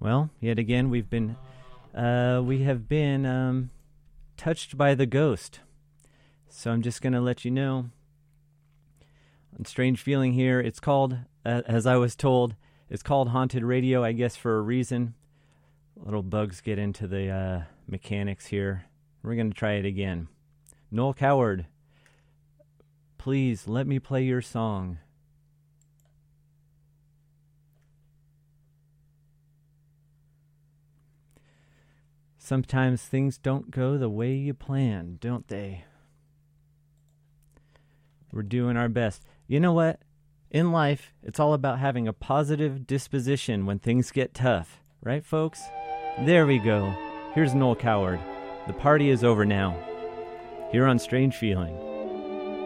Well, yet again, we have been touched by the ghost. So I'm just going to let you know. On Strange Feeling here, it's called, as I was told, it's called Haunted Radio, I guess for a reason. Little bugs get into the mechanics here. We're going to try it again. Noel Coward, please let me play your song. Sometimes things don't go the way you planned, don't they? We're doing our best. You know what? In life, it's all about having a positive disposition when things get tough. Right, folks? There we go. Here's Noel Coward. The party is over now. Here on Strange Feeling.